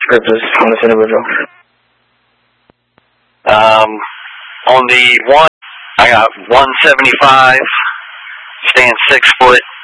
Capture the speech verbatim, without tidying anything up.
purpose on this individual? Um, on the one, I got one seventy-five, stand six foot,